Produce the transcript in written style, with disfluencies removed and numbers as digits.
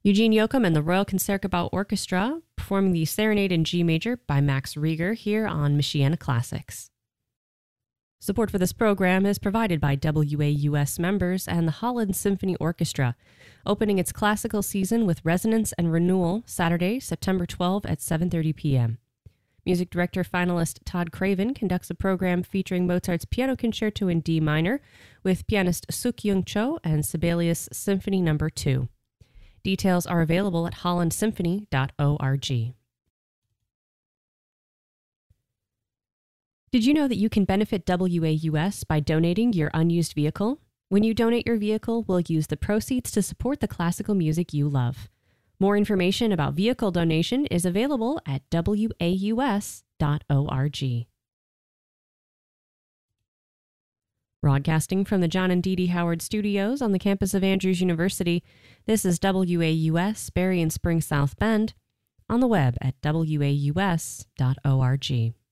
Eugene Yoakum and the Royal Concertgebouw Orchestra performing the Serenade in G Major by Max Reger here on Michiana Classics. Support for this program is provided by WAUS members and the Holland Symphony Orchestra, opening its classical season with Resonance and Renewal Saturday, September 12 at 7:30 p.m. Music director finalist Todd Craven conducts a program featuring Mozart's Piano Concerto in D minor with pianist Suk-Young Cho and Sibelius Symphony No. 2. Details are available at hollandsymphony.org. Did you know that you can benefit WAUS by donating your unused vehicle? When you donate your vehicle, we'll use the proceeds to support the classical music you love. More information about vehicle donation is available at waus.org. Broadcasting from the John and Dee Dee Howard Studios on the campus of Andrews University, this is WAUS, Berry and Spring South Bend, on the web at waus.org.